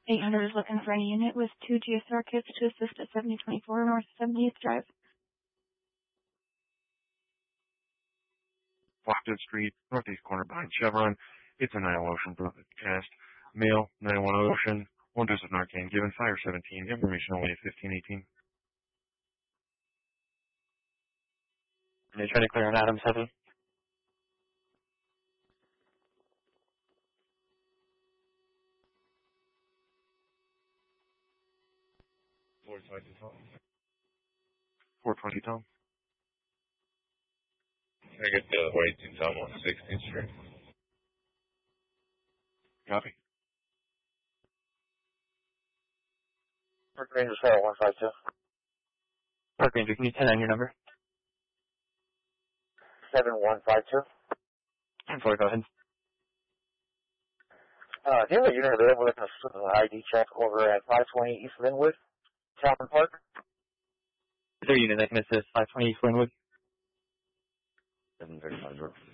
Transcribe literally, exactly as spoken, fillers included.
eight hundred is looking for any unit with two G S R kits to assist at seventy twenty-four North seventieth Drive. Lockwood Street, northeast corner behind Chevron. It's a Nile Ocean broadcast. Mail, nine one Ocean. One dose of Narcan given, fire seventeen. Information only at fifteen eighteen. Are you trying to clear on Adams Heavy? four twenty Tom. four twenty Tom. Can I get the eighteen Tom on sixteenth Street? Copy. Park Ranger seven one five two. Park Ranger, can you ten on your number? seven one five two. I'm sorry, go ahead. Uh, do you have a unit available that can assist with an I D check over at five twenty East Linwood, Chapman Park? Is there a unit that can assist five twenty East Linwood? seven thirty-five